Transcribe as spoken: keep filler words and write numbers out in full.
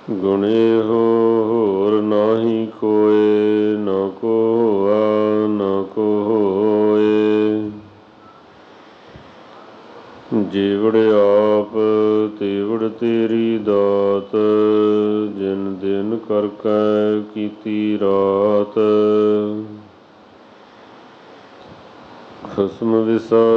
ਗੁਣ ਇਹੋ ਹੋਰ ਨਾਹੀ ਕੋਇ, ਨਾ ਕੋ ਹੋਆ ਨਾ ਕੋ ਹੋਇ। ਜੀਵੜ ਆਪ ਤੀਵੜ ਤੇਰੀ ਦਾਤ, ਜਿਨ ਦਿਨ ਕਰ ਕੈ ਕੀਤੀ ਰਾਤ। ਖਸਮ ਵਿਸਾ